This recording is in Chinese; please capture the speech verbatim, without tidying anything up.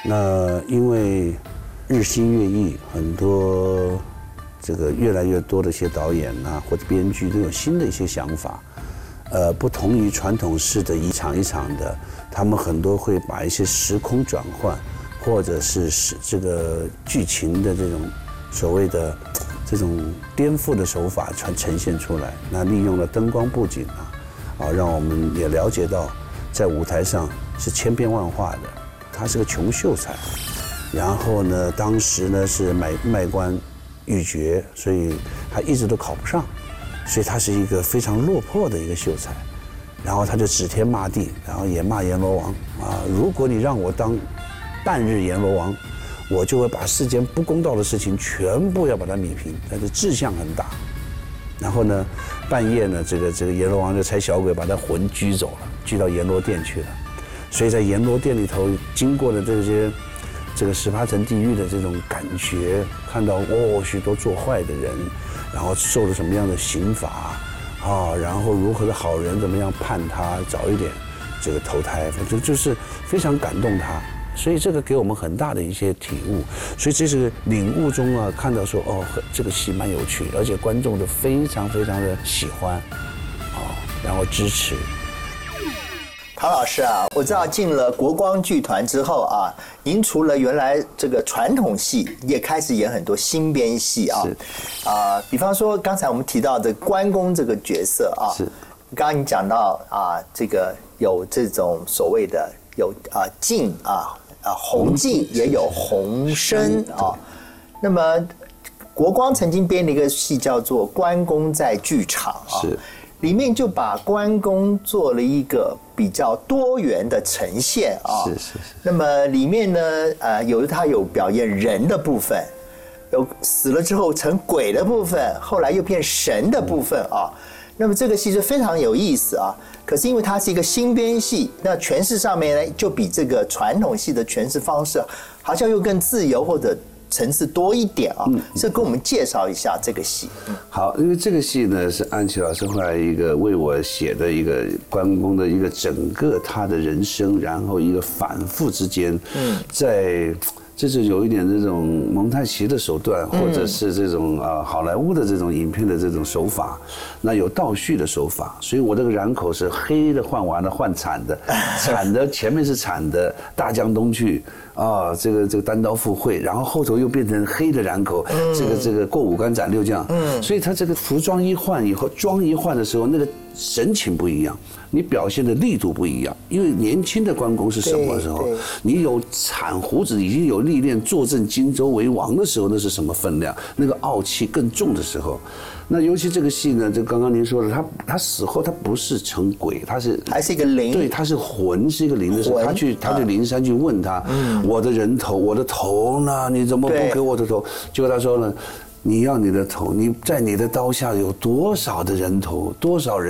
那因为日新月异，很多这个越来越多的一些导演啊或者编剧都有新的一些想法，呃，不同于传统式的一场一场的，他们很多会把一些时空转换，或者是是这个剧情的这种所谓的这种颠覆的手法传呈现出来。那利用了灯光布景啊，啊，让我们也了解到，在舞台上是千变万化的，它是个穷秀才。然后呢，当时呢是卖卖官鬻爵，所以他一直都考不上，所以他是一个非常落魄的一个秀才。然后他就指天骂地，然后也骂阎罗王啊！如果你让我当半日阎罗王，我就会把世间不公道的事情全部要把它弭平。他的志向很大。然后呢，半夜呢，这个这个阎罗王就差小鬼把他魂拘走了，拘到阎罗殿去了。所以在阎罗殿里头，经过了这些这个十八层地狱的这种感觉，看到哦许多做坏的人，然后受了什么样的刑罚啊，然后如何的好人怎么样判他早一点这个投胎，反正就是非常感动他。所以这个给我们很大的一些体悟，所以这是领悟中啊，看到说哦，这个戏蛮有趣，而且观众都非常非常的喜欢，啊，然后支持。 陶老师啊，我知道进了国光剧团之后啊，您除了原来这个传统戏，也开始演很多新编戏啊，啊，比方说刚才我们提到的关公这个角色啊， 是， 刚刚你讲到啊，这个有这种所谓的有啊镜啊。啊，红镜也有红身啊。那么，国光曾经编了一个戏叫做《关公在剧场》啊， 是， 里面就把关公做了一个比较多元的呈现啊。 是是是。 那么里面呢，呃，有他有表演人的部分，有死了之后成鬼的部分，后来又变神的部分啊。那么这个戏就非常有意思啊。可是因为它是一个新编戏，那诠释上面呢，就比这个传统戏的诠释方式好像又更自由或者层次多一点啊。这跟我们介绍一下这个戏。 好，因为这个戏呢是安琪老师后来一个为我写的一个关公的一个整个他的人生，然后一个反复之间，在。这是有一点这种蒙太奇的手段，或者是这种啊好莱坞的这种影片的这种手法，那有倒叙的手法，所以我这个染口是黑的换完了换惨的，惨的前面是惨的大江东去啊，这个这个单刀赴会，然后后头又变成黑的染口，这个这个过五关斩六将，所以他这个服装一换以后，妆一换的时候，那个神情不一样。你表现的力度不一样，因为年轻的关公是什么时候？你有产胡子，已经有历练，坐镇荆州为王的时候，那是什么分量？那个傲气更重的时候。那尤其这个戏呢，就刚刚您说的，他他死后他不是成鬼，他是还是一个灵， 对，他是魂，是一个灵的时候，他去他去灵山去问他，嗯、我的人头，我的头呢？你怎么不给我的头？结果他说呢。你要你的头，你在你的刀下有多少的人头，多少人